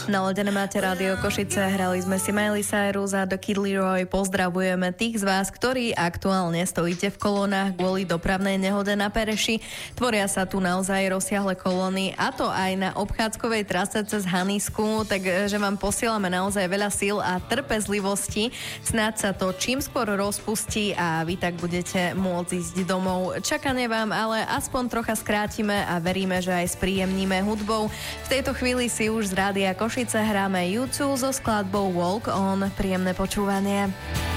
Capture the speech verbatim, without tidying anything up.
Naladené máte Rádio Košice, hrali sme si Miley Cyrus a The Kid Leroy. Pozdravujeme tých z vás, ktorí aktuálne stojíte v kolónach kvôli dopravnej nehode na Pereši. Tvoria sa tu naozaj rozsiahle kolóny, a to aj na obchádzkovej trase cez Hanisku, takže vám posielame naozaj veľa síl a trpezlivosti. Snáď sa to čím skôr rozpustí a vy tak budete môcť ísť domov. Čakanie vám ale aspoň trocha skrátime a veríme, že aj spríjemníme hudbou. V tejto chvíli si už z Rádia Košice hráme U dva so skladbou Walk On. Príjemné počúvanie.